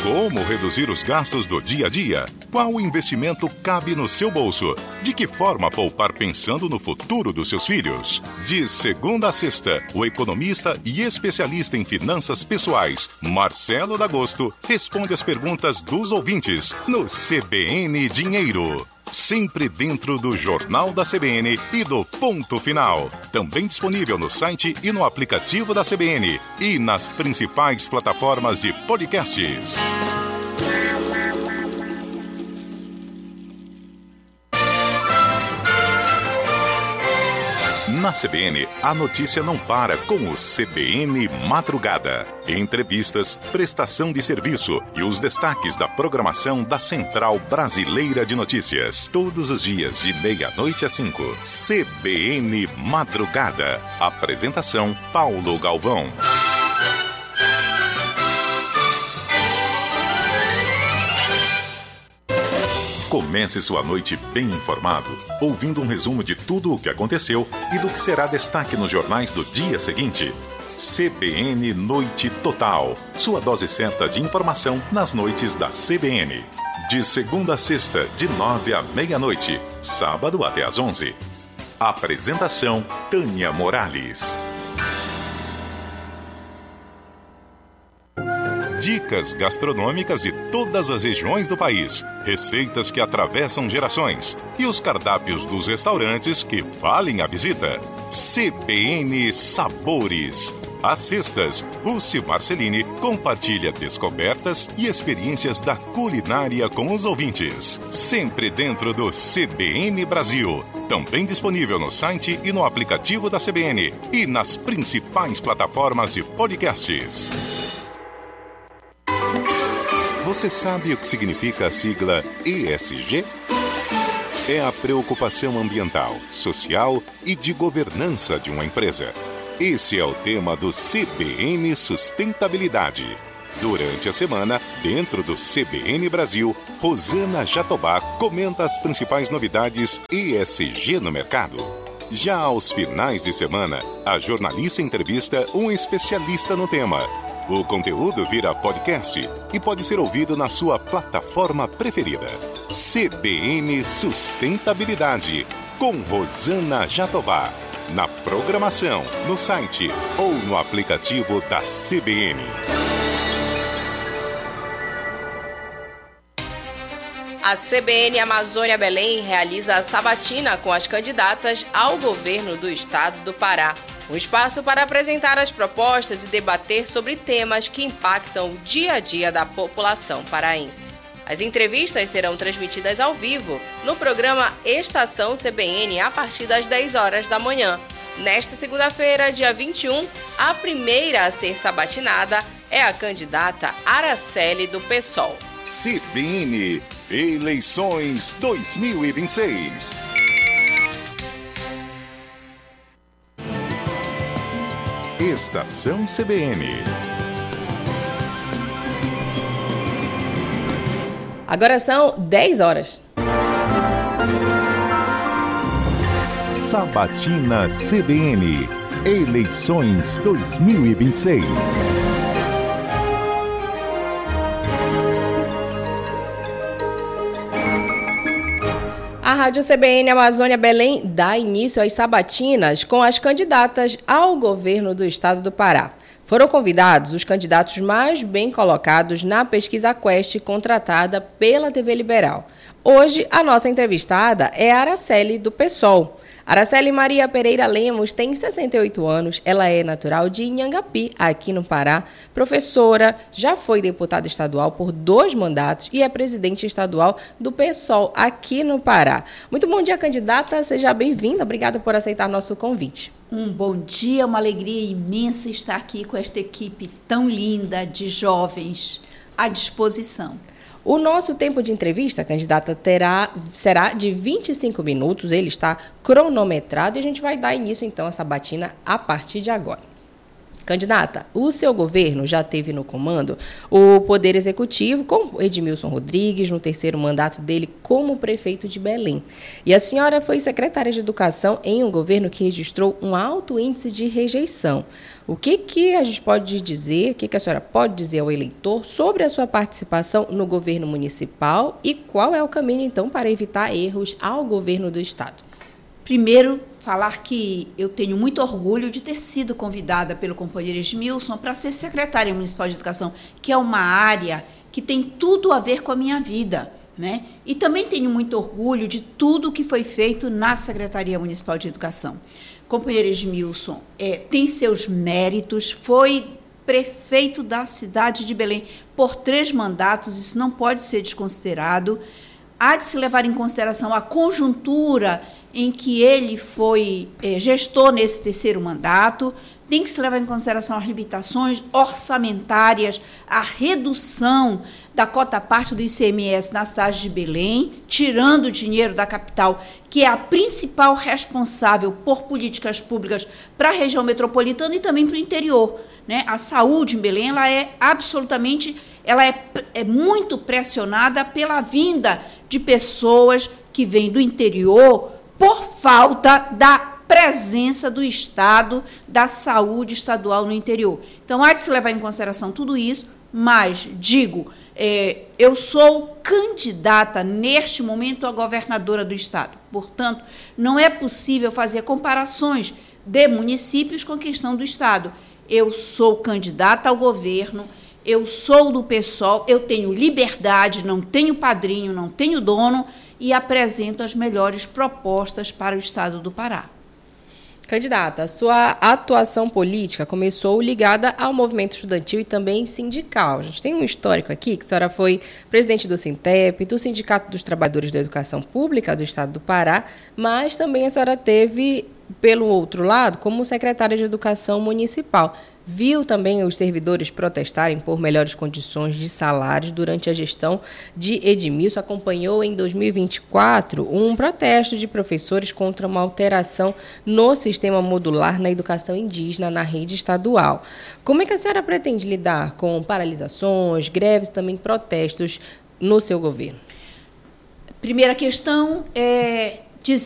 Como reduzir os gastos do dia a dia? Qual investimento cabe no seu bolso? De que forma poupar pensando no futuro dos seus filhos? De segunda a sexta, o economista e especialista em finanças pessoais, Marcelo D'Agosto, responde as perguntas dos ouvintes no CBN Dinheiro. Sempre dentro do Jornal da CBN e do Ponto Final. Também disponível no site e no aplicativo da CBN e nas principais plataformas de podcasts. Na CBN, a notícia não para com o CBN Madrugada. Entrevistas, prestação de serviço e os destaques da programação da Central Brasileira de Notícias. Todos os dias, de 00:30 às 5. CBN Madrugada. Apresentação, Paulo Galvão. Comece sua noite bem informado, ouvindo um resumo de tudo o que aconteceu e do que será destaque nos jornais do dia seguinte. CBN Noite Total, sua dose certa de informação nas noites da CBN. De segunda a sexta, de 9 à meia-noite, sábado até às 11. Apresentação, Tânia Morales. Dicas gastronômicas de todas as regiões do país, receitas que atravessam gerações e os cardápios dos restaurantes que valem a visita. CBN Sabores. Às sextas, Rússi Marcelini compartilha descobertas e experiências da culinária com os ouvintes. Sempre dentro do CBN Brasil. Também disponível no site e no aplicativo da CBN e nas principais plataformas de podcasts. Você sabe o que significa a sigla ESG? É a preocupação ambiental, social e de governança de uma empresa. Esse é o tema do CBN Sustentabilidade. Durante a semana, dentro do CBN Brasil, Rosana Jatobá comenta as principais novidades ESG no mercado. Já aos finais de semana, a jornalista entrevista um especialista no tema. O conteúdo vira podcast e pode ser ouvido na sua plataforma preferida. CBN Sustentabilidade, com Rosana Jatobá. Na programação, no site ou no aplicativo da CBN. A CBN Amazônia Belém realiza a sabatina com as candidatas ao governo do estado do Pará. Um espaço para apresentar as propostas e debater sobre temas que impactam o dia a dia da população paraense. As entrevistas serão transmitidas ao vivo no programa Estação CBN a partir das 10 horas da manhã. Nesta segunda-feira, dia 21, a primeira a ser sabatinada é a candidata Araceli do PSOL. CBN Eleições 2026. Estação CBN. Agora são 10 horas. Sabatina CBN. Eleições 2026. A Rádio CBN Amazônia Belém dá início às sabatinas com as candidatas ao governo do estado do Pará. Foram convidados os candidatos mais bem colocados na pesquisa Quest contratada pela TV Liberal. Hoje, a nossa entrevistada é a Araceli do PSOL. Araceli Maria Pereira Lemos tem 68 anos, ela é natural de Inhangapi, aqui no Pará, professora, já foi deputada estadual por 2 mandatos e é presidente estadual do PSOL aqui no Pará. Muito bom dia, candidata, seja bem-vinda, obrigada por aceitar nosso convite. Um bom dia, uma alegria imensa estar aqui com esta equipe tão linda de jovens à disposição. O nosso tempo de entrevista, candidata, será de 25 minutos, ele está cronometrado e a gente vai dar início, então, a sabatina a partir de agora. Candidata, o seu governo já teve no comando o Poder Executivo com Edmilson Rodrigues, no terceiro mandato dele como prefeito de Belém. E a senhora foi secretária de Educação em um governo que registrou um alto índice de rejeição. O que a gente pode dizer, o que a senhora pode dizer ao eleitor sobre a sua participação no governo municipal e qual é o caminho, então, para evitar erros ao governo do Estado? Primeiro, falar que eu tenho muito orgulho de ter sido convidada pelo companheiro Edmilson para ser secretária municipal de educação, que é uma área que tem tudo a ver com a minha vida, né? E também tenho muito orgulho de tudo que foi feito na Secretaria Municipal de Educação. O companheiro Edmilson tem seus méritos, foi prefeito da cidade de Belém por 3 mandatos, isso não pode ser desconsiderado. Há de se levar em consideração a conjuntura em que ele foi gestor nesse terceiro mandato, tem que se levar em consideração as limitações orçamentárias, a redução da cota-parte do ICMS na cidade de Belém, tirando o dinheiro da capital, que é a principal responsável por políticas públicas para a região metropolitana e também para o interior, né? A saúde em Belém ela é muito pressionada pela vinda de pessoas que vêm do interior por falta da presença do Estado, da saúde estadual no interior. Então, há de se levar em consideração tudo isso, mas, eu sou candidata, neste momento, a governadora do Estado. Portanto, não é possível fazer comparações de municípios com a questão do Estado. Eu sou candidata ao governo, eu sou do PSOL, eu tenho liberdade, não tenho padrinho, não tenho dono, e apresento as melhores propostas para o Estado do Pará. Candidata, a sua atuação política começou ligada ao movimento estudantil e também sindical. A gente tem um histórico aqui, que a senhora foi presidente do Sintep, do Sindicato dos Trabalhadores da Educação Pública do Estado do Pará, mas também a senhora teve, pelo outro lado, como secretária de Educação Municipal. Viu também os servidores protestarem por melhores condições de salários durante a gestão de Edmilson. Acompanhou em 2024 um protesto de professores contra uma alteração no sistema modular na educação indígena na rede estadual. Como é que a senhora pretende lidar com paralisações, greves e também protestos no seu governo? Primeira questão é